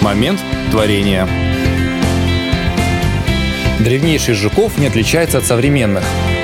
Момент творения. Древнейший из жуков не отличается от современных.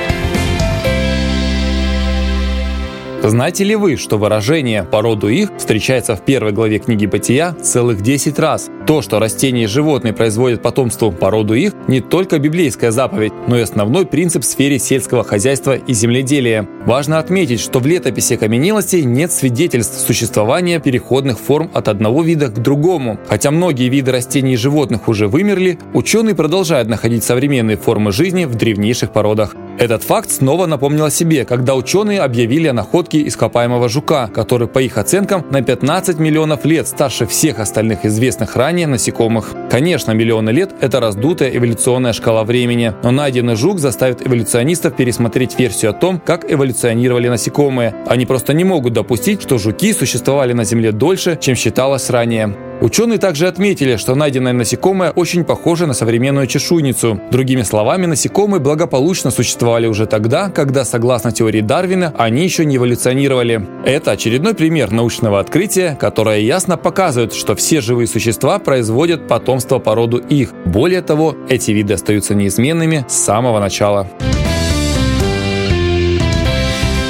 Знаете ли вы, что выражение «по роду их» встречается в первой главе книги Бытия целых 10 раз? То, что растения и животные производят потомство по роду их, не только библейская заповедь, но и основной принцип в сфере сельского хозяйства и земледелия. Важно отметить, что в летописи окаменелостей нет свидетельств существования переходных форм от одного вида к другому. Хотя многие виды растений и животных уже вымерли, ученые продолжают находить современные формы жизни в древнейших породах. Этот факт снова напомнил о себе, когда ученые объявили о находке ископаемого жука, который, по их оценкам, на 15 миллионов лет старше всех остальных известных ранее насекомых. Конечно, миллионы лет – это раздутая эволюционная шкала времени, но найденный жук заставит эволюционистов пересмотреть версию о том, как эволюционировали насекомые. Они просто не могут допустить, что жуки существовали на Земле дольше, чем считалось ранее. Ученые также отметили, что найденное насекомое очень похоже на современную чешуйницу. Другими словами, насекомые благополучно существовали уже тогда, когда, согласно теории Дарвина, они еще не эволюционировали. Это очередной пример научного открытия, которое ясно показывает, что все живые существа производят потомство по роду их. Более того, эти виды остаются неизменными с самого начала.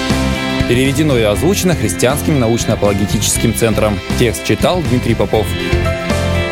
Переведено и озвучено Христианским научно-апологетическим центром. Текст читал Дмитрий Попов.